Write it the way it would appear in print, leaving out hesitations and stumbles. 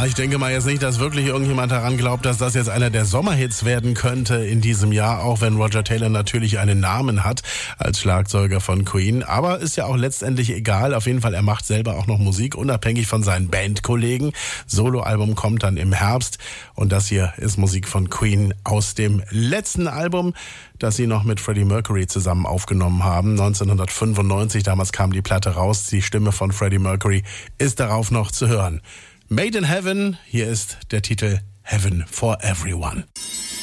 Ja, ich denke mal jetzt nicht, dass wirklich irgendjemand daran glaubt, dass das jetzt einer der Sommerhits werden könnte in diesem Jahr, auch wenn Roger Taylor natürlich einen Namen hat als Schlagzeuger von Queen. Aber ist ja auch letztendlich egal. Auf jeden Fall, er macht selber auch noch Musik, unabhängig von seinen Bandkollegen. Soloalbum kommt dann im Herbst und das hier ist Musik von Queen aus dem letzten Album, das sie noch mit Freddie Mercury zusammen aufgenommen haben. 1995, damals kam die Platte raus. Die Stimme von Freddie Mercury ist darauf noch zu hören. Made in Heaven, hier ist der Titel Heaven for Everyone.